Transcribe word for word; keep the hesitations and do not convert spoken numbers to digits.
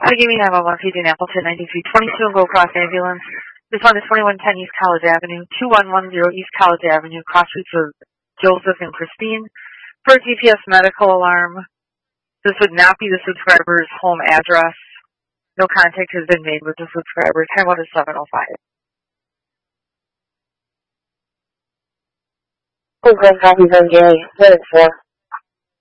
Allegheny nine one one, paging Appleton ninety-three twenty-two and Go Cross Ambulance. This one is twenty-one ten East College Avenue, two one one zero East College Avenue, cross streets of Joseph and Christine. For a G P S medical alarm, this would not be the subscriber's home address. No contact has been made with the subscriber. Time out is seven oh five. Program copies on Gary. Minute four.